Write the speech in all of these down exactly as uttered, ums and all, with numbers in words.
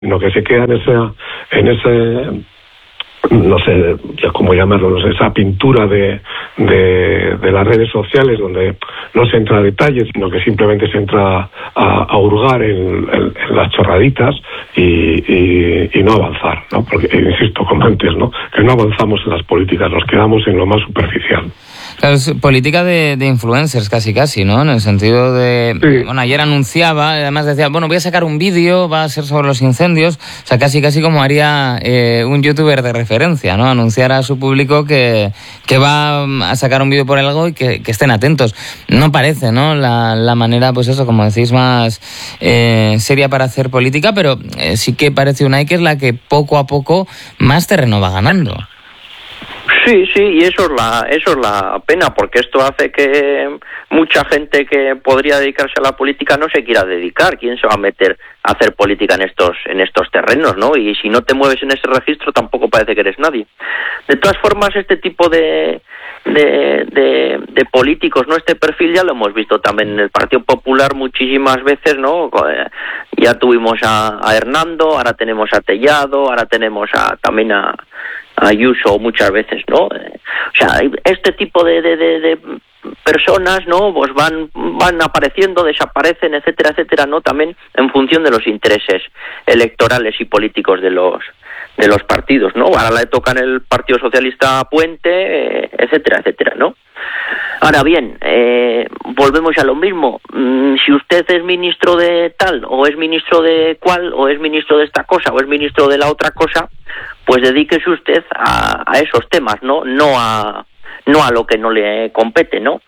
sino que se queda en ese, en ese no sé cómo llamarlo, no sé, esa pintura de, de, de las redes sociales donde no se entra a detalles, sino que simplemente se entra a, a hurgar en, en, en las chorraditas y, y, y no avanzar, ¿no? Porque, insisto, como antes, ¿no? Que no avanzamos en las políticas, nos quedamos en lo más superficial. Claro, es política de, de influencers casi casi, ¿no? En el sentido de... Sí. Bueno, ayer anunciaba, además decía, bueno, voy a sacar un vídeo, va a ser sobre los incendios, o sea, casi casi como haría eh, un youtuber de referencia, ¿no? Anunciar a su público que, que va a sacar un vídeo por algo y que, que estén atentos. No parece, ¿no? La, la manera, pues eso, como decís, más eh, seria para hacer política, pero eh, sí que parece una que es la que poco a poco más terreno va ganando. Sí, sí, y eso es la eso es la pena, porque esto hace que mucha gente que podría dedicarse a la política no se quiera dedicar. ¿Quién se va a meter a hacer política en estos en estos terrenos, no? Y si no te mueves en ese registro tampoco parece que eres nadie. De todas formas, este tipo de de, de, de políticos, ¿no? Este perfil ya lo hemos visto también en el Partido Popular muchísimas veces, ¿no? Ya tuvimos a, a Hernando, ahora tenemos a Tellado, ahora tenemos a también a Ayuso muchas veces, ¿no? O sea, este tipo de, de, de, de personas, ¿no? Pues van van apareciendo, desaparecen, etcétera, etcétera, ¿no? También en función de los intereses electorales y políticos de los de los partidos, ¿no? Ahora le tocan el Partido Socialista Puente, etcétera, etcétera, ¿no? Ahora bien, eh, volvemos a lo mismo. Mm, si usted es ministro de tal, o es ministro de cual, o es ministro de esta cosa, o es ministro de la otra cosa, pues dedíquese usted a, a esos temas, ¿no? No a no a lo que no le compete, ¿no?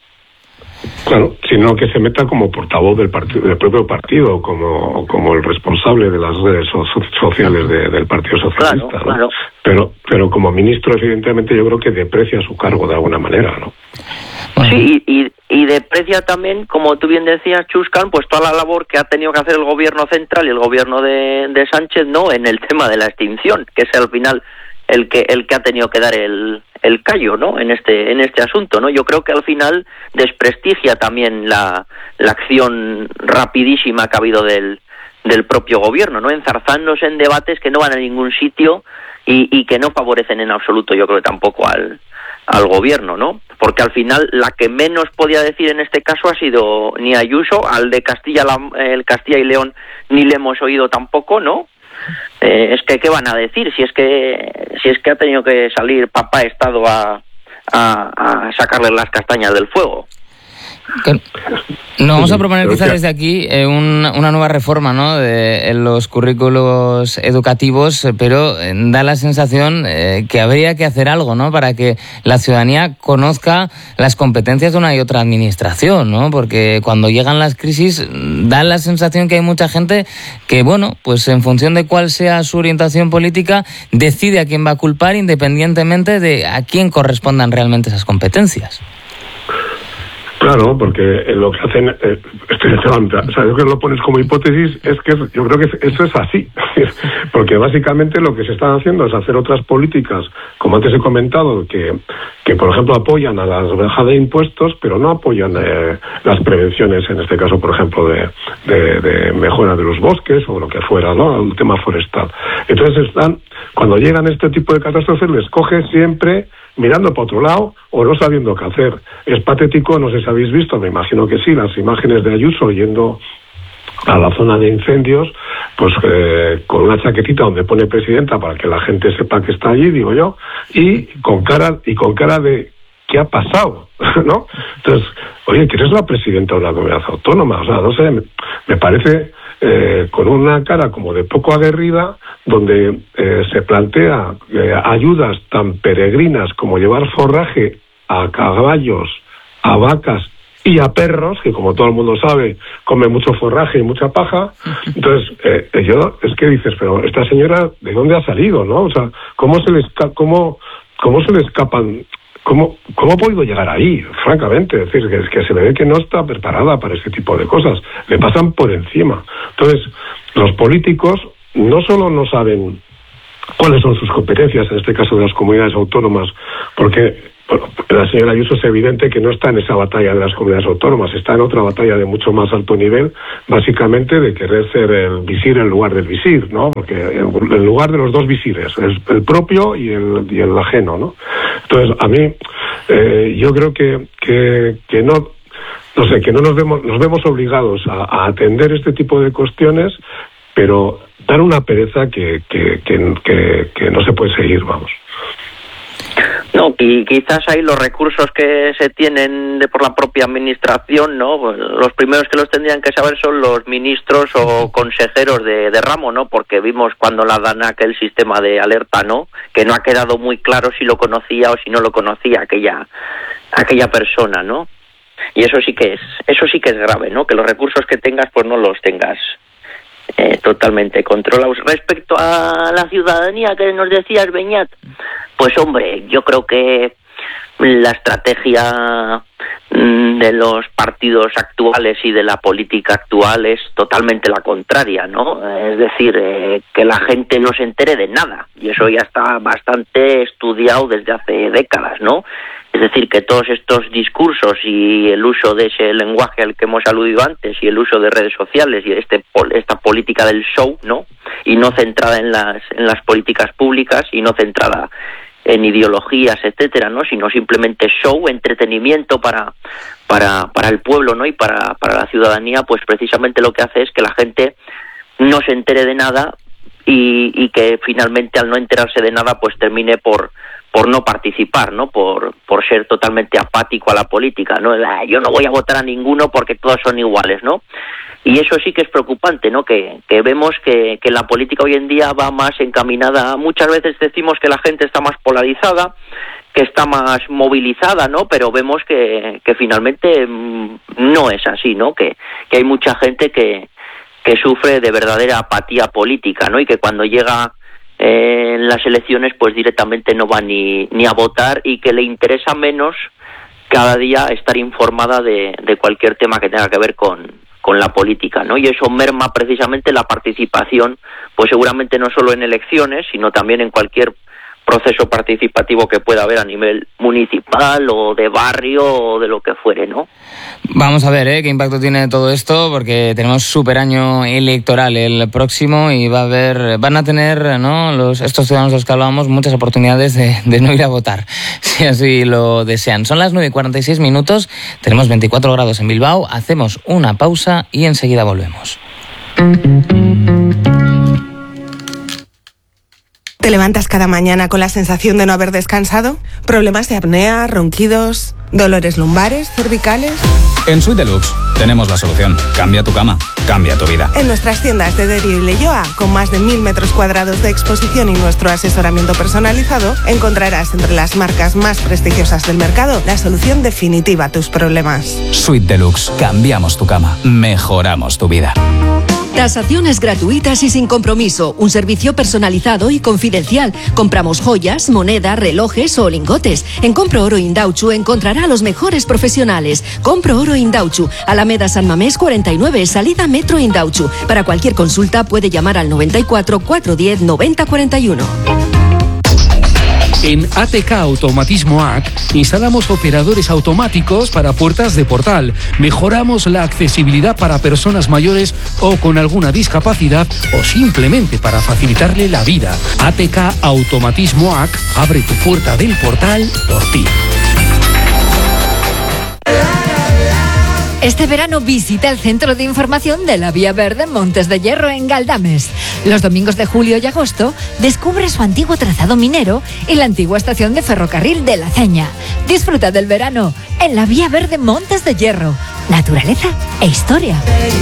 Claro, sino que se meta como portavoz del partido, del propio partido, como como el responsable de las redes so- sociales de, del Partido Socialista, claro, ¿no? Claro. Pero pero como ministro, evidentemente, yo creo que deprecia su cargo de alguna manera, ¿no? Sí, y, y deprecia también, como tú bien decías, Chuscan, pues toda la labor que ha tenido que hacer el gobierno central y el gobierno de, de Sánchez, ¿no? En el tema de la extinción, que es al final el que el que ha tenido que dar el el callo, ¿no? En este en este asunto, ¿no? Yo creo que al final desprestigia también la la acción rapidísima que ha habido del del propio gobierno, ¿no? Enzarzándose en debates que no van a ningún sitio y, y que no favorecen en absoluto, yo creo, tampoco al al gobierno, ¿no? Porque al final la que menos podía decir en este caso ha sido ni Ayuso, al de Castilla la, el Castilla y León ni le hemos oído tampoco, ¿no? Eh, es que qué van a decir si es que si es que ha tenido que salir papá Estado a a, a sacarle las castañas del fuego. No, vamos a proponer quizás desde aquí eh, un, una nueva reforma, ¿no? De en los currículos educativos, pero eh, da la sensación eh, que habría que hacer algo, ¿no? Para que la ciudadanía conozca las competencias de una y otra administración, ¿no? Porque cuando llegan las crisis da la sensación que hay mucha gente que, bueno, pues en función de cuál sea su orientación política, decide a quién va a culpar independientemente de a quién correspondan realmente esas competencias. Claro, porque lo que hacen, eh, o sea, yo que lo pones como hipótesis, es que yo creo que eso es así, porque básicamente lo que se están haciendo es hacer otras políticas, como antes he comentado, que, que por ejemplo apoyan a las rebajas de impuestos, pero no apoyan eh, las prevenciones, en este caso, por ejemplo, de, de, de mejora de los bosques o lo que fuera, ¿no? El tema forestal. Entonces están, cuando llegan este tipo de catástrofes, les coge siempre mirando para otro lado o no sabiendo qué hacer. Es patético, no sé si habéis visto, me imagino que sí, las imágenes de Ayuso yendo a la zona de incendios, pues eh, con una chaquetita donde pone presidenta para que la gente sepa que está allí, digo yo, y con cara y con cara de ¿qué ha pasado? ¿No? Entonces, oye, que eres la presidenta de una comunidad autónoma, o sea, no sé, me, me parece eh, con una cara como de poco aguerrida, donde eh, se plantea eh, ayudas tan peregrinas como llevar forraje a caballos, a vacas y a perros, que como todo el mundo sabe, comen mucho forraje y mucha paja. Entonces, eh, yo, es que dices, pero esta señora, ¿de dónde ha salido, no? O sea, ¿cómo se le, esca- cómo, cómo se le escapan? ¿Cómo, ¿Cómo ha podido llegar ahí, francamente? Es decir, que, que se le ve que no está preparada para este tipo de cosas. Le pasan por encima. Entonces, los políticos no solo no saben cuáles son sus competencias, en este caso de las comunidades autónomas, porque la señora Ayuso es evidente que no está en esa batalla de las comunidades autónomas, está en otra batalla de mucho más alto nivel, básicamente de querer ser el visir en lugar del visir, ¿no? Porque en lugar de los dos visires, el, el propio y el, y el ajeno, ¿no? Entonces, a mí, eh, yo creo que, que, que no, no sé, que no nos vemos, nos vemos obligados a, a atender este tipo de cuestiones, pero dar una pereza que, que, que, que, que no se puede seguir, vamos. No, y quizás ahí los recursos que se tienen de por la propia administración, ¿no? Pues los primeros que los tendrían que saber son los ministros o consejeros de, de ramo, ¿no? Porque vimos cuando la dan aquel sistema de alerta, ¿no? Que no ha quedado muy claro si lo conocía o si no lo conocía aquella aquella persona, ¿no? Y eso sí que es eso sí que es grave, ¿no? Que los recursos que tengas pues no los tengas Eh, totalmente controlados. Respecto a la ciudadanía que nos decías, Beñat, pues hombre, yo creo que la estrategia de los partidos actuales y de la política actual es totalmente la contraria, ¿no? Es decir, eh, que la gente no se entere de nada, y eso ya está bastante estudiado desde hace décadas, ¿no? Es decir, que todos estos discursos y el uso de ese lenguaje al que hemos aludido antes y el uso de redes sociales y este esta política del show, ¿no? Y no centrada en las en las políticas públicas y no centrada en ideologías, etcétera, ¿no? Sino simplemente show, entretenimiento para para para el pueblo, ¿no? Y para para la ciudadanía, pues precisamente lo que hace es que la gente no se entere de nada y, y que finalmente al no enterarse de nada, pues termine por por no participar, ¿no? Por por ser totalmente apático a la política, ¿no? Yo no voy a votar a ninguno porque todos son iguales, ¿no? Y eso sí que es preocupante, ¿no? Que, que vemos que, que la política hoy en día va más encaminada. Muchas veces decimos que la gente está más polarizada, que está más movilizada, ¿no? Pero vemos que, que finalmente no es así, ¿no? Que, que hay mucha gente que, que sufre de verdadera apatía política, ¿no? Y que cuando llega eh, en las elecciones, pues directamente no va ni, ni a votar y que le interesa menos cada día estar informada de, de cualquier tema que tenga que ver con con la política, ¿no? Y eso merma precisamente la participación, pues seguramente no solo en elecciones, sino también en cualquier proceso participativo que pueda haber a nivel municipal o de barrio o de lo que fuere, ¿no? Vamos a ver, ¿eh? Qué impacto tiene todo esto, porque tenemos súper año electoral el próximo y va a haber, van a tener, ¿no? Los, estos ciudadanos de los que hablábamos muchas oportunidades de, de no ir a votar, si así lo desean. Son las nueve y cuarenta y seis minutos, tenemos veinticuatro grados en Bilbao, hacemos una pausa y enseguida volvemos. ¿Te levantas cada mañana con la sensación de no haber descansado? ¿Problemas de apnea, ronquidos, dolores lumbares, cervicales? En Suite Deluxe tenemos la solución. Cambia tu cama, cambia tu vida. En nuestras tiendas de Derio y Leioa, con más de mil metros cuadrados de exposición y nuestro asesoramiento personalizado, encontrarás entre las marcas más prestigiosas del mercado la solución definitiva a tus problemas. Suite Deluxe. Cambiamos tu cama, mejoramos tu vida. Tasaciones gratuitas y sin compromiso. Un servicio personalizado y confidencial. Compramos joyas, moneda, relojes o lingotes. En Compro Oro Indauchu encontrará a los mejores profesionales. Compro Oro Indauchu, Alameda San Mamés cuarenta y nueve, salida Metro Indauchu. Para cualquier consulta puede llamar al noventa y cuatro, cuatrocientos diez, noventa cuarenta y uno. En A T K Automatismo A C instalamos operadores automáticos para puertas de portal. Mejoramos la accesibilidad para personas mayores o con alguna discapacidad o simplemente para facilitarle la vida. A T K Automatismo A C abre tu puerta del portal por ti. Este verano visita el Centro de Información de la Vía Verde Montes de Hierro en Galdames. Los domingos de julio y agosto descubre su antiguo trazado minero y la antigua estación de ferrocarril de La Ceña. Disfruta del verano en la Vía Verde Montes de Hierro. Naturaleza e historia.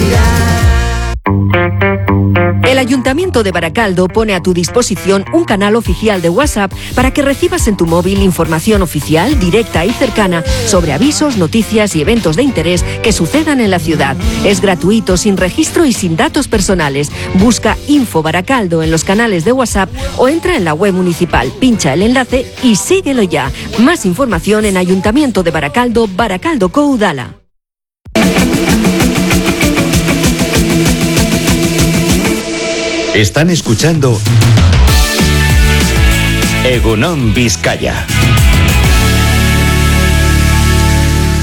El Ayuntamiento de Baracaldo pone a tu disposición un canal oficial de WhatsApp para que recibas en tu móvil información oficial, directa y cercana sobre avisos, noticias y eventos de interés que sucedan en la ciudad. Es gratuito, sin registro y sin datos personales. Busca Info Baracaldo en los canales de WhatsApp o entra en la web municipal, pincha el enlace y síguelo ya. Más información en Ayuntamiento de Baracaldo, Baracaldo Coudala. Están escuchando Egunon Vizcaya.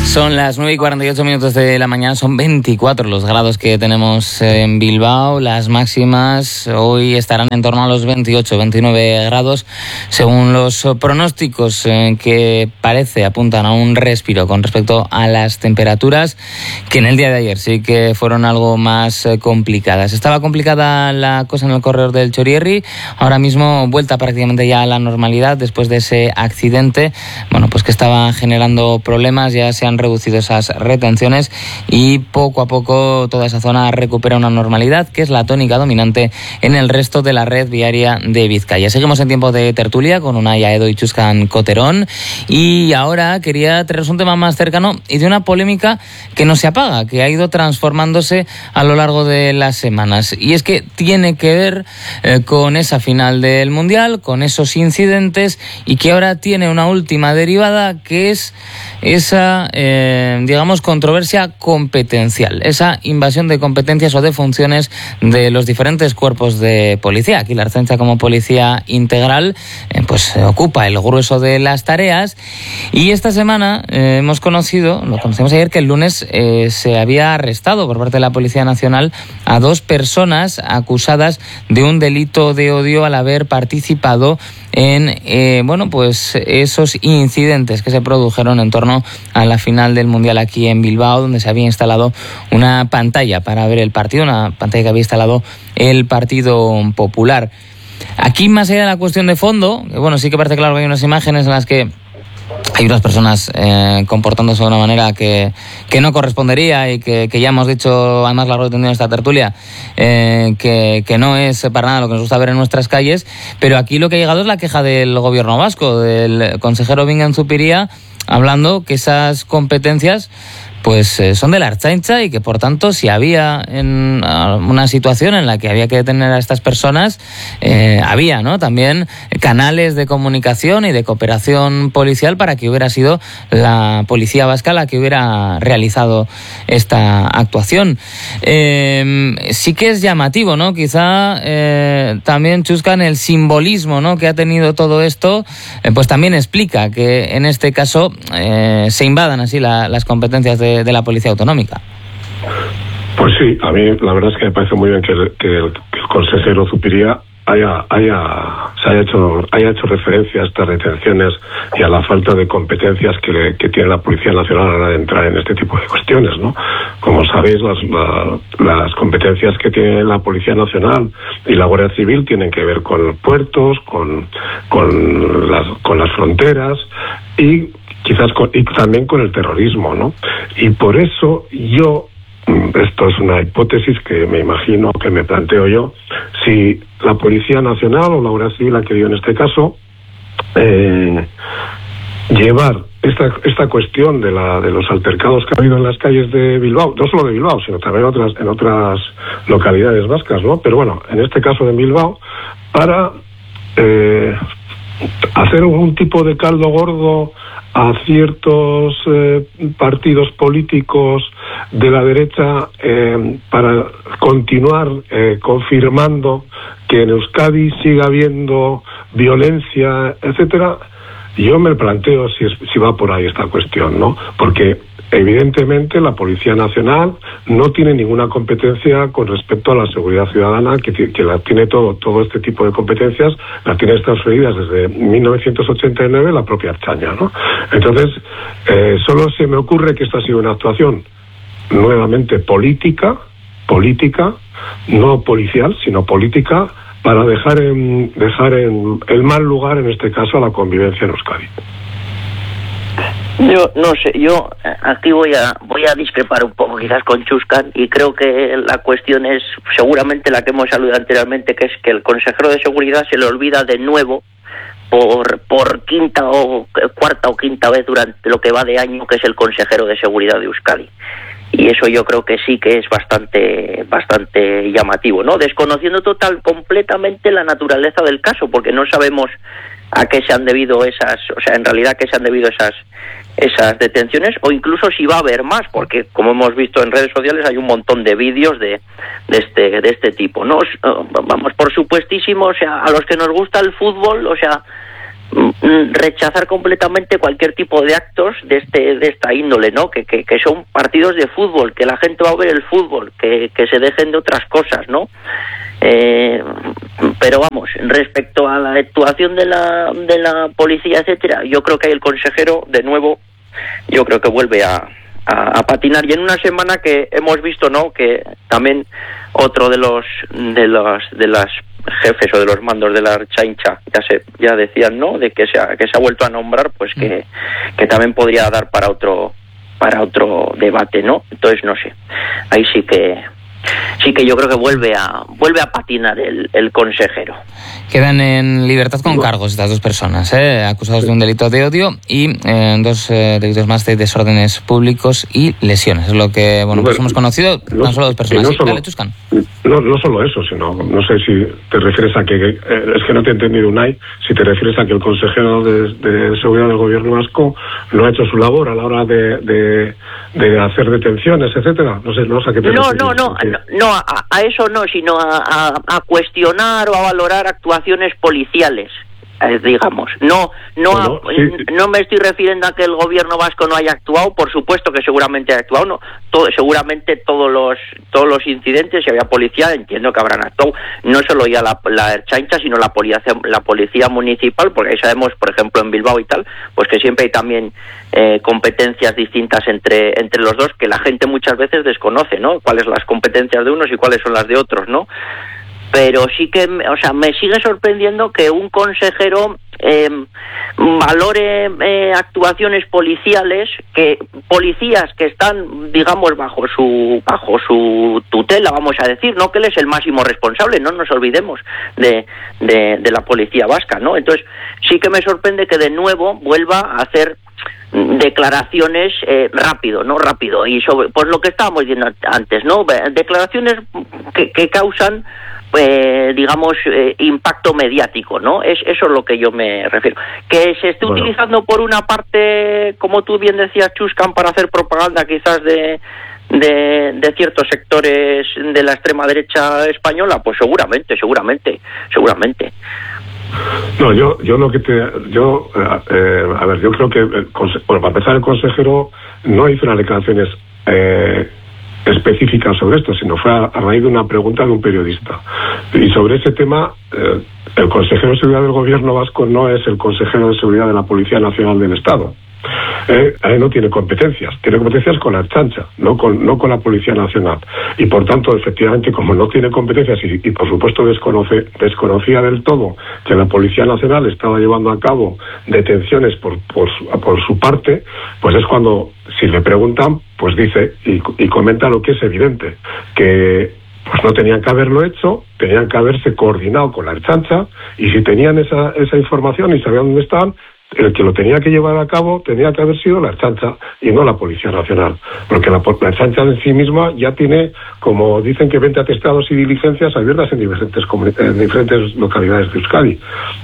Son las nueve y cuarenta y ocho minutos de la mañana, son veinticuatro los grados que tenemos en Bilbao. Las máximas hoy estarán en torno a los veintiocho, veintinueve grados, según los pronósticos eh, que parece apuntan a un respiro con respecto a las temperaturas que en el día de ayer sí que fueron algo más eh, complicadas. Estaba complicada la cosa en el corredor del Chorierri, ahora mismo vuelta prácticamente ya a la normalidad después de ese accidente, bueno, pues que estaba generando problemas. Ya se han reducido esas retenciones y poco a poco toda esa zona recupera una normalidad que es la tónica dominante en el resto de la red viaria de Vizcaya. Seguimos en tiempo de tertulia con Unai Aedo y Chuscan Coterón, y ahora quería traeros un tema más cercano y de una polémica que no se apaga, que ha ido transformándose a lo largo de las semanas, y es que tiene que ver eh, con esa final del Mundial, con esos incidentes, y que ahora tiene una última derivada que es esa eh, digamos controversia competencial, esa invasión de competencias o de funciones de los diferentes cuerpos de policía. Aquí la Ertzaintza, como policía integral, eh, pues eh, ocupa el grueso de las tareas, y esta semana eh, hemos conocido, lo conocimos ayer, que el lunes eh, se había arrestado por parte de la Policía Nacional a dos personas acusadas de un delito de odio al haber participado en eh, bueno pues esos incidentes que se produjeron en torno a la final del Mundial aquí en Bilbao, donde se había instalado una pantalla para ver el partido, una pantalla que había instalado el Partido Popular. Aquí, más allá de la cuestión de fondo, que bueno, sí que parece claro que hay unas imágenes en las que hay unas personas eh, comportándose de una manera que, que no correspondería y que, que ya hemos dicho, además largo y tendido en esta tertulia, eh, que, que no es para nada lo que nos gusta ver en nuestras calles. Pero aquí lo que ha llegado es la queja del gobierno vasco, del consejero Bingen Zupiria, hablando que esas competencias pues eh, son de la Ertzaintza, y que por tanto si había en uh, una situación en la que había que detener a estas personas, eh, había, ¿no?, también canales de comunicación y de cooperación policial para que hubiera sido la policía vasca la que hubiera realizado esta actuación. Eh, sí que es llamativo, ¿no?, quizá eh, también, Chuscan, el simbolismo, ¿no?, que ha tenido todo esto, eh, pues también explica que en este caso eh, se invadan así la, las competencias de De, de la Policía Autonómica. Pues sí, a mí la verdad es que me parece muy bien que el, que el, que el consejero Zupiria haya, haya, se haya hecho, haya hecho referencia a estas retenciones y a la falta de competencias que, que tiene la Policía Nacional a la hora de entrar en este tipo de cuestiones, ¿no? Como sabéis, las, la, las competencias que tiene la Policía Nacional y la Guardia Civil tienen que ver con puertos, con, con, las, con las fronteras y quizás con, y también con el terrorismo, ¿no? Y por eso yo, esto es una hipótesis que me imagino, que me planteo yo, si la Policía Nacional o la Guardia Civil ha querido en este caso eh, llevar esta esta cuestión de la de los altercados que ha habido en las calles de Bilbao, no solo de Bilbao, sino también en otras, en otras localidades vascas, ¿no? Pero bueno, en este caso de Bilbao, para eh, hacer un tipo de caldo gordo a ciertos eh, partidos políticos de la derecha eh, para continuar eh, confirmando que en Euskadi siga habiendo violencia, etcétera. Yo me planteo si, es, si va por ahí esta cuestión, ¿no? Porque evidentemente la Policía Nacional no tiene ninguna competencia con respecto a la seguridad ciudadana, que, que la tiene todo todo este tipo de competencias, las tiene transferidas desde mil novecientos ochenta y nueve la propia Ertzaintza, ¿no? Entonces, eh, solo se me ocurre que esta ha sido una actuación nuevamente política, política, no policial, sino política, para dejar en, dejar en el mal lugar, en este caso, a la convivencia en Euskadi. Yo no sé, yo aquí voy a voy a discrepar un poco quizás con Chuscan, y creo que la cuestión es seguramente la que hemos saludado anteriormente, que es que el consejero de seguridad se le olvida de nuevo por por quinta o cuarta o quinta vez durante lo que va de año, que es el consejero de seguridad de Euskadi. Y eso yo creo que sí que es bastante bastante llamativo, ¿no? Desconociendo total completamente la naturaleza del caso, porque no sabemos a qué se han debido esas, o sea, en realidad a qué se han debido esas esas detenciones, o incluso si va a haber más, porque como hemos visto en redes sociales hay un montón de vídeos de de este de este tipo, ¿no? Vamos, por supuestísimo, o sea, a los que nos gusta el fútbol, o sea, rechazar completamente cualquier tipo de actos de este de esta índole, ¿no? Que, que, que son partidos de fútbol, que la gente va a ver el fútbol, que, que se dejen de otras cosas, ¿no? Eh, pero vamos, respecto a la actuación de la de la policía, etcétera, yo creo que ahí el consejero, de nuevo, yo creo que vuelve a, a, a patinar, y en una semana que hemos visto, ¿no?, que también otro de los de los de las jefes o de los mandos de la Ertzaintza ya se ya decían, ¿no?, de que se ha, que se ha vuelto a nombrar, pues que que también podría dar para otro para otro debate, ¿no? Entonces no sé, ahí sí que sí que yo creo que vuelve a vuelve a patinar el, el consejero. Quedan en libertad con cargos estas dos personas, ¿eh? Acusados de un delito de odio y eh, dos eh, delitos más de desórdenes públicos y lesiones. Es lo que bueno, pues hemos conocido, no, tan solo dos personas. No ¿Sí? solo, Dale, Chuscan. No, no solo eso, sino, no sé si te refieres a que, eh, es que no te he entendido, Unai, si te refieres a que el consejero de, de Seguridad del Gobierno vasco no ha hecho su labor a la hora de, de, de hacer detenciones, etcétera. No sé, no sé a qué te no, refieres. No, no, no, no, a, a eso no, sino a, a, a cuestionar o a valorar actuaciones policiales. Eh, digamos, no no bueno, a, sí, sí. no me estoy refiriendo a que el gobierno vasco no haya actuado, por supuesto que seguramente ha actuado, no, todo, seguramente todos los todos los incidentes, si había policía, entiendo que habrán actuado, no solo ya la, la Ertzaintza, sino la policía la policía municipal, porque ahí sabemos, por ejemplo, en Bilbao y tal, pues que siempre hay también eh, competencias distintas entre entre los dos, que la gente muchas veces desconoce, ¿no?, cuáles son las competencias de unos y cuáles son las de otros, ¿no? Pero sí que, o sea, me sigue sorprendiendo que un consejero eh, valore eh, actuaciones policiales, que policías que están, digamos, bajo su bajo su tutela, vamos a decir, no que él es el máximo responsable, no nos olvidemos de, de, de la policía vasca, ¿no? Entonces, sí que me sorprende que de nuevo vuelva a hacer declaraciones eh, rápido, ¿no? Rápido. Y sobre, pues lo que estábamos diciendo antes, ¿no? Declaraciones que, que causan Eh, digamos, eh, impacto mediático, ¿no? Es eso es lo que yo me refiero. Que se esté bueno. utilizando por una parte, como tú bien decías, Chuscan, para hacer propaganda quizás de, de, de ciertos sectores de la extrema derecha española, pues seguramente, seguramente, seguramente. No, yo yo lo que te... yo eh, A ver, yo creo que, el, bueno, para empezar, el consejero no hizo unas declaraciones Eh, específicas sobre esto, sino fue a, a raíz de una pregunta de un periodista. Y sobre ese tema, eh, el consejero de Seguridad del Gobierno vasco no es el consejero de Seguridad de la Policía Nacional del Estado. Eh, ahí no tiene competencias, tiene competencias con la Ertzaintza, no con, no con la Policía Nacional. Y por tanto, efectivamente, como no tiene competencias y, y por supuesto desconoce, desconocía del todo que la Policía Nacional estaba llevando a cabo detenciones por, por, su, por su parte, pues es cuando, si le preguntan, pues dice y, y comenta lo que es evidente, que pues no tenían que haberlo hecho, tenían que haberse coordinado con la Ertzaintza, y si tenían esa, esa información y sabían dónde estaban, el que lo tenía que llevar a cabo tenía que haber sido la Ertzaintza y no la Policía Nacional, porque la, la Ertzaintza en sí misma ya tiene, como dicen, que veinte atestados y diligencias abiertas en diferentes, en diferentes localidades de Euskadi.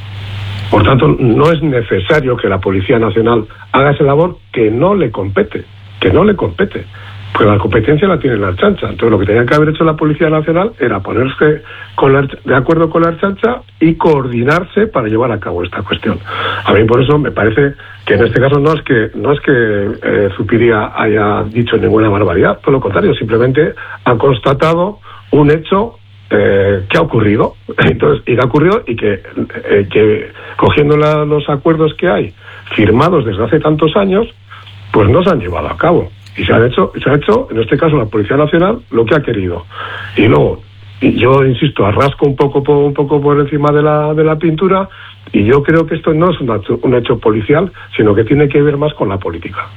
Por tanto, no es necesario que la Policía Nacional haga esa labor que no le compete, que no le compete. Pues la competencia la tiene la Ertzaintza. Entonces lo que tenía que haber hecho la Policía Nacional era ponerse con la, de acuerdo con la Ertzaintza y coordinarse para llevar a cabo esta cuestión. A mí por eso me parece que en este caso no es que no es que eh, Zupiria haya dicho ninguna barbaridad, por lo contrario, simplemente ha constatado un hecho eh, que ha ocurrido. Entonces, y que ha ocurrido y que, eh, que cogiendo la, los acuerdos que hay firmados desde hace tantos años, pues no se han llevado a cabo. Y se ha hecho, se ha hecho, en este caso, la Policía Nacional lo que ha querido. Y luego, y yo insisto, arrasco un poco por, un poco por encima de la, de la pintura, y yo creo que esto no es un hecho, un hecho policial, sino que tiene que ver más con la política.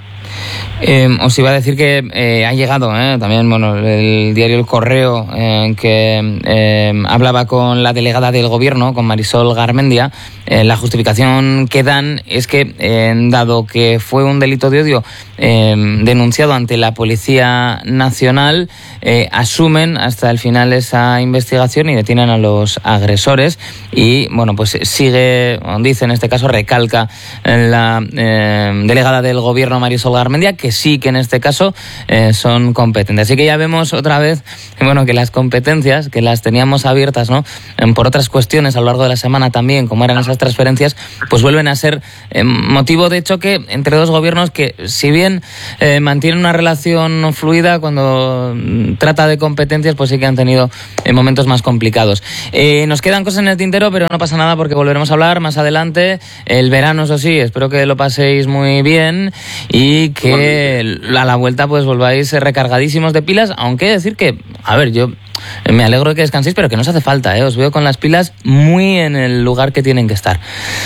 Eh, os iba a decir que eh, ha llegado eh, también bueno, el diario El Correo, eh, que eh, hablaba con la delegada del Gobierno, con Marisol Garmendia. Eh, la justificación que dan es que, eh, dado que fue un delito de odio eh, denunciado ante la Policía Nacional, eh, asumen hasta el final esa investigación y detienen a los agresores. Y bueno, pues sigue, dice en este caso, recalca la eh, delegada del Gobierno, Marisol Garmendia, que sí que en este caso eh, son competentes. Así que ya vemos otra vez, bueno, que las competencias, que las teníamos abiertas, ¿no?, por otras cuestiones a lo largo de la semana también, como eran esas transferencias, pues vuelven a ser eh, motivo de choque entre dos gobiernos que, si bien eh, mantienen una relación fluida, cuando trata de competencias, pues sí que han tenido eh, momentos más complicados. Eh, nos quedan cosas en el tintero, pero no pasa nada porque volveremos a hablar más adelante. El verano, eso sí, espero que lo paséis muy bien y que a la vuelta pues volváis recargadísimos de pilas, aunque decir que, a ver, yo me alegro de que descanséis, pero que no os hace falta, ¿eh? Os veo con las pilas muy en el lugar que tienen que estar.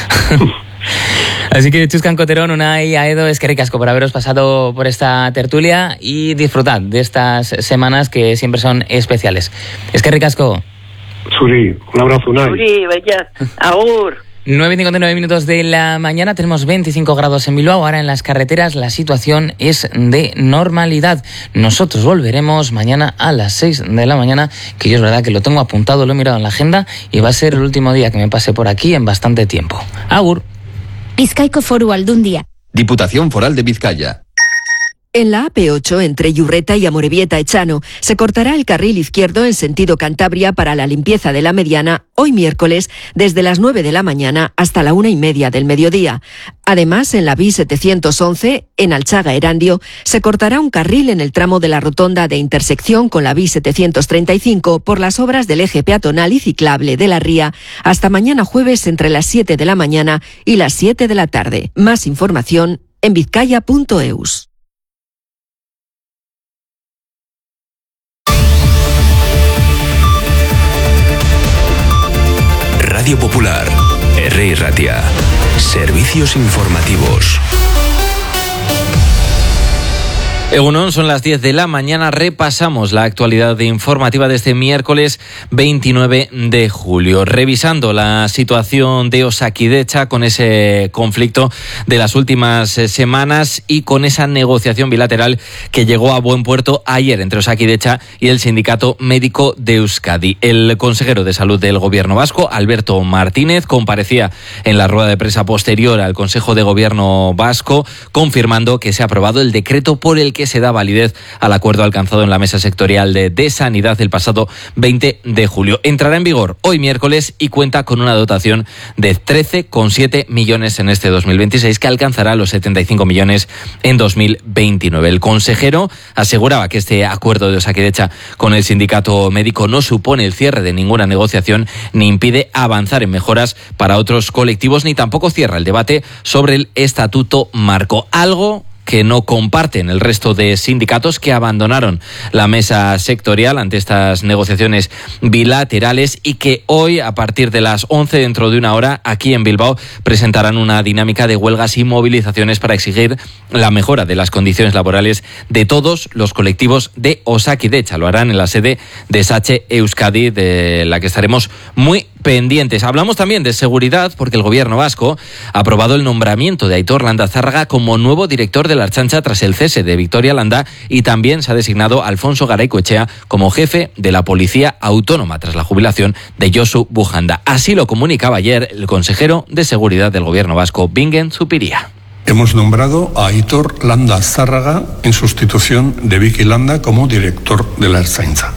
Así que Chuscan Coterón, Unai, Aedo, eskerrik asko por haberos pasado por esta tertulia y disfrutad de estas semanas que siempre son especiales. Eskerrik asko. Suri, un abrazo, Unai. Suri, bella, agur. nueve y cincuenta y nueve minutos de la mañana, tenemos veinticinco grados en Bilbao. Ahora en las carreteras la situación es de normalidad. Nosotros volveremos mañana a las seis de la mañana, que yo es verdad que lo tengo apuntado, lo he mirado en la agenda y va a ser el último día que me pase por aquí en bastante tiempo. Agur. Bizkaiko Foru Aldundia. Diputación Foral de Vizcaya. En la A P ocho, entre Yurreta y Amorebieta-Echano, se cortará el carril izquierdo en sentido Cantabria para la limpieza de la mediana hoy miércoles desde las nueve de la mañana hasta la una y media del mediodía. Además, en la B I setecientos once, en Alchaga-Erandio, se cortará un carril en el tramo de la rotonda de intersección con la B I setecientos treinta y cinco por las obras del eje peatonal y ciclable de la Ría hasta mañana jueves entre las siete de la mañana y las siete de la tarde. Más información en vizcaya punto eus. Radio Popular, R I Ratia, servicios informativos. Egunon, son las diez de la mañana, repasamos la actualidad informativa de este miércoles veintinueve de julio, revisando la situación de Osakidetza con ese conflicto de las últimas semanas y con esa negociación bilateral que llegó a buen puerto ayer entre Osakidetza y el Sindicato Médico de Euskadi. El consejero de Salud del Gobierno vasco, Alberto Martínez, comparecía en la rueda de prensa posterior al Consejo de Gobierno vasco, confirmando que se ha aprobado el decreto por el que se da validez al acuerdo alcanzado en la mesa sectorial de, de Sanidad el pasado veinte de julio. Entrará en vigor hoy miércoles y cuenta con una dotación de trece coma siete millones en este dos mil veintiséis, que alcanzará los setenta y cinco millones en dos mil veintinueve. El consejero aseguraba que este acuerdo de Osakidetza con el sindicato médico no supone el cierre de ninguna negociación ni impide avanzar en mejoras para otros colectivos, ni tampoco cierra el debate sobre el estatuto marco, algo que no comparten el resto de sindicatos que abandonaron la mesa sectorial ante estas negociaciones bilaterales y que hoy, a partir de las once, dentro de una hora, aquí en Bilbao, presentarán una dinámica de huelgas y movilizaciones para exigir la mejora de las condiciones laborales de todos los colectivos de Osakidetza. Lo harán en la sede de Sache Euskadi, de la que estaremos muy pendientes. Hablamos también de seguridad porque el Gobierno vasco ha aprobado el nombramiento de Aitor Landazárraga como nuevo director de la Ertzaintza tras el cese de Victoria Landa, y también se ha designado a Alfonso Garaycoechea como jefe de la Policía Autónoma tras la jubilación de Josu Bujanda. Así lo comunicaba ayer el consejero de Seguridad del Gobierno vasco, Bingen Zupiria. Hemos nombrado a Aitor Landazárraga en sustitución de Vicky Landa como director de la Ertzaintza.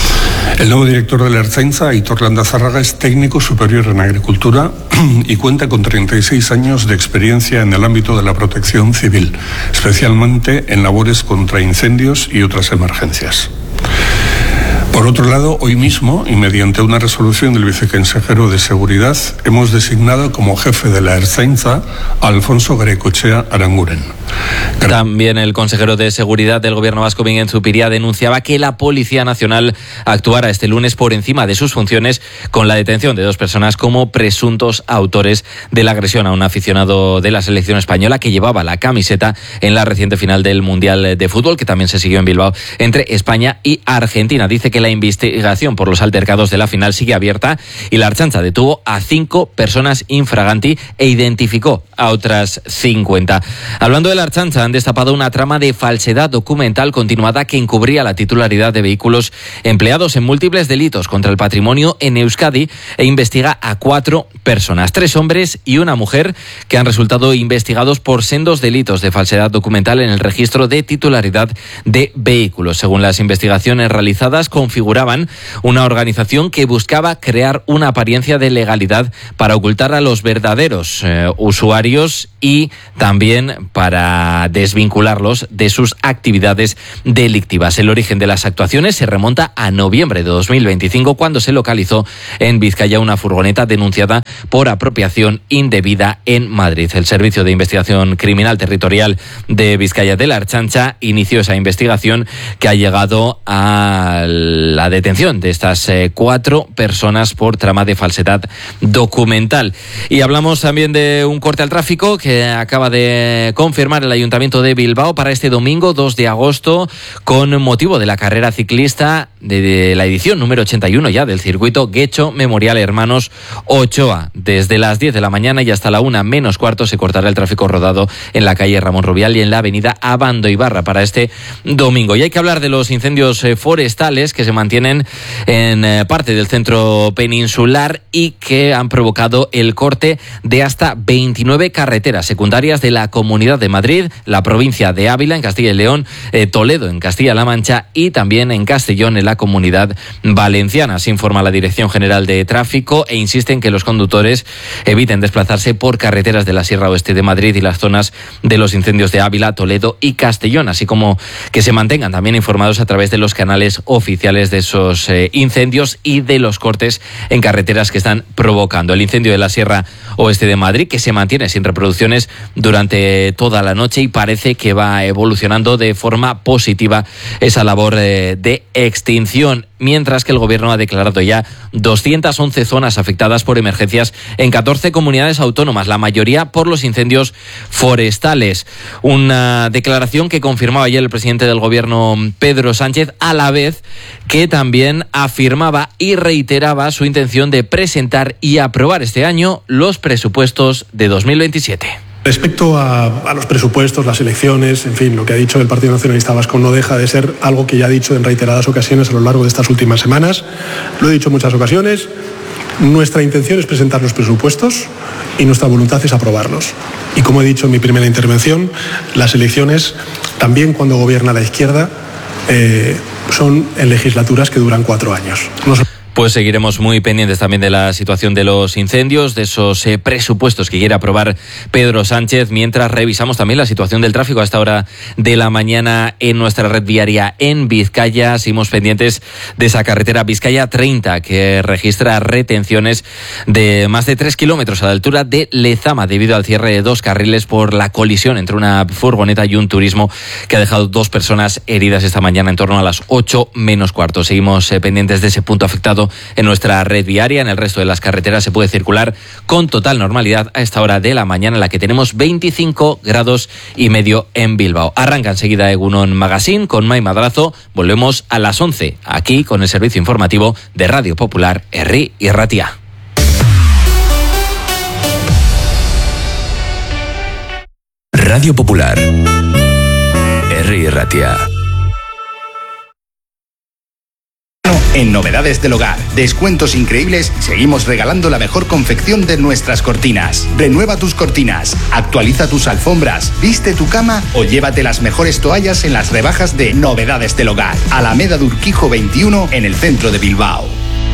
El nuevo director de la Ertzaintza, Aitor Landazárraga, es técnico superior en agricultura y cuenta con treinta y seis años de experiencia en el ámbito de la protección civil, especialmente en labores contra incendios y otras emergencias. Por otro lado, hoy mismo, y mediante una resolución del viceconsejero de Seguridad, hemos designado como jefe de la Ertzaintza a Alfonso Garaycoechea Aranguren. También el consejero de Seguridad del Gobierno vasco, Bingen Zupiria, denunciaba que la Policía Nacional actuara este lunes por encima de sus funciones con la detención de dos personas como presuntos autores de la agresión a un aficionado de la selección española que llevaba la camiseta en la reciente final del Mundial de Fútbol, que también se siguió en Bilbao entre España y Argentina. Dice que la investigación por los altercados de la final sigue abierta y la Ertzaintza detuvo a cinco personas infraganti e identificó a otras cincuenta. Hablando de la la Ertzaintza han destapado una trama de falsedad documental continuada que encubría la titularidad de vehículos empleados en múltiples delitos contra el patrimonio en Euskadi e investiga a cuatro personas, tres hombres y una mujer, que han resultado investigados por sendos delitos de falsedad documental en el registro de titularidad de vehículos. Según las investigaciones realizadas, configuraban una organización que buscaba crear una apariencia de legalidad para ocultar a los verdaderos eh, usuarios y también para desvincularlos de sus actividades delictivas. El origen de las actuaciones se remonta a noviembre de dos mil veinticinco, cuando se localizó en Vizcaya una furgoneta denunciada por apropiación indebida en Madrid. El Servicio de Investigación Criminal Territorial de Vizcaya de la Ertzaintza inició esa investigación que ha llegado a la detención de estas eh, cuatro personas por trama de falsedad documental. Y hablamos también de un corte al tráfico que acaba de confirmar el Ayuntamiento de Bilbao para este domingo dos de agosto, con motivo de la carrera ciclista de, de la edición número ochenta y uno ya del circuito Guecho Memorial Hermanos Ochoa. Desde las diez de la mañana y hasta la una menos cuarto se cortará el tráfico rodado en la calle Ramón Rubial y en la avenida Abando Ibarra para este domingo. Y hay que hablar de los incendios forestales que se mantienen en parte del centro peninsular y que han provocado el corte de hasta veintinueve carreteras secundarias de la Comunidad de Madrid, la provincia de Ávila en Castilla y León, eh, Toledo en Castilla-La Mancha y también en Castellón en la Comunidad Valenciana. Así informa la Dirección General de Tráfico e insiste en que los conductores eviten desplazarse por carreteras de la Sierra Oeste de Madrid y las zonas de los incendios de Ávila, Toledo y Castellón, así como que se mantengan también informados a través de los canales oficiales de esos eh, incendios y de los cortes en carreteras que están provocando. El incendio de la Sierra Oeste de Madrid, que se mantiene sin reproducciones durante toda la noche y parece que va evolucionando de forma positiva esa labor eh, de extinción, mientras que el Gobierno ha declarado ya doscientas once zonas afectadas por emergencias en catorce comunidades autónomas, la mayoría por los incendios forestales. Una declaración que confirmaba ayer el presidente del Gobierno, Pedro Sánchez, a la vez que también afirmaba y reiteraba su intención de presentar y aprobar este año los presupuestos de dos mil veintisiete. Respecto a, a los presupuestos, las elecciones, en fin, lo que ha dicho el Partido Nacionalista Vasco no deja de ser algo que ya ha dicho en reiteradas ocasiones a lo largo de estas últimas semanas. Lo he dicho en muchas ocasiones. Nuestra intención es presentar los presupuestos y nuestra voluntad es aprobarlos. Y como he dicho en mi primera intervención, las elecciones, también cuando gobierna la izquierda, eh, son en legislaturas que duran cuatro años. No son... Pues seguiremos muy pendientes también de la situación de los incendios, de esos eh, presupuestos que quiere aprobar Pedro Sánchez, mientras revisamos también la situación del tráfico a esta hora de la mañana en nuestra red viaria en Vizcaya. Seguimos pendientes de esa carretera Vizcaya treinta, que registra retenciones de más de tres kilómetros a la altura de Lezama, debido al cierre de dos carriles por la colisión entre una furgoneta y un turismo que ha dejado dos personas heridas esta mañana en torno a las ocho menos cuarto. Seguimos eh, pendientes de ese punto afectado en nuestra red viaria. En el resto de las carreteras se puede circular con total normalidad a esta hora de la mañana, en la que tenemos veinticinco grados y medio en Bilbao. Arranca enseguida Egunon Magazine con Mai Madrazo. Volvemos a las once aquí con el servicio informativo de Radio Popular Herri y Ratia. Radio Popular Herri y Ratia. En Novedades del Hogar, descuentos increíbles, seguimos regalando la mejor confección de nuestras cortinas. Renueva tus cortinas, actualiza tus alfombras, viste tu cama o llévate las mejores toallas en las rebajas de Novedades del Hogar. Alameda de Urquijo veintiuno, en el centro de Bilbao.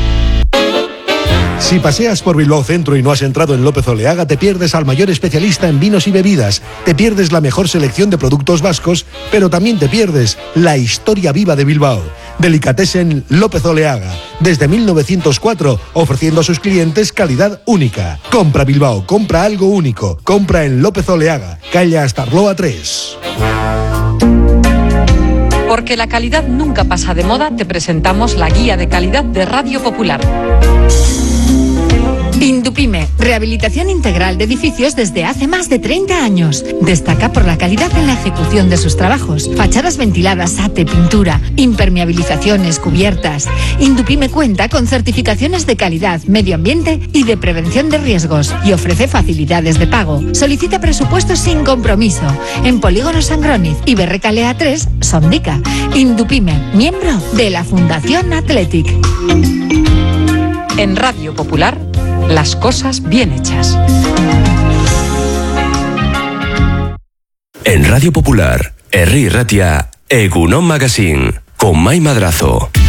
Si paseas por Bilbao Centro y no has entrado en López Oleaga, te pierdes al mayor especialista en vinos y bebidas, te pierdes la mejor selección de productos vascos, pero también te pierdes la historia viva de Bilbao. Delicatessen López Oleaga, desde mil novecientos cuatro, ofreciendo a sus clientes calidad única. Compra Bilbao, compra algo único, compra en López Oleaga, calle Astarloa tres. Porque la calidad nunca pasa de moda, te presentamos la guía de calidad de Radio Popular. Indupime, rehabilitación integral de edificios desde hace más de treinta años. Destaca por la calidad en la ejecución de sus trabajos. Fachadas ventiladas, ate, pintura, impermeabilizaciones, cubiertas. Indupime cuenta con certificaciones de calidad, medio ambiente y de prevención de riesgos y ofrece facilidades de pago. Solicita presupuestos sin compromiso en Polígono Sangroniz y Berrecalea tres, Sondica. Indupime, miembro de la Fundación Athletic. En Radio Popular, las cosas bien hechas. En Radio Popular, Herri Ratia, Egunon Magazine, con Mai Madrazo.